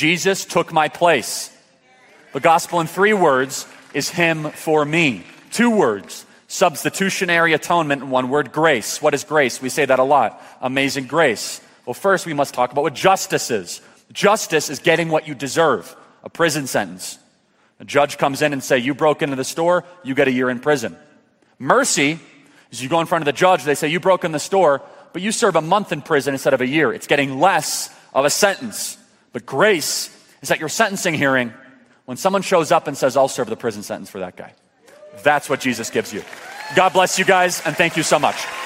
Jesus took my place. The gospel in 3 words is him for me. 2 words, substitutionary atonement, and 1 word, grace. What is grace? We say that a lot. Amazing grace. Well, first we must talk about what justice is. Justice is getting what you deserve, a prison sentence. A judge comes in and say, you broke into the store, you get a year in prison. Mercy is you go in front of the judge, they say, you broke in the store, but you serve a month in prison instead of a year. It's getting less of a sentence. But grace is at your sentencing hearing, when someone shows up and says, I'll serve the prison sentence for that guy. That's what Jesus gives you. God bless you guys, and thank you so much.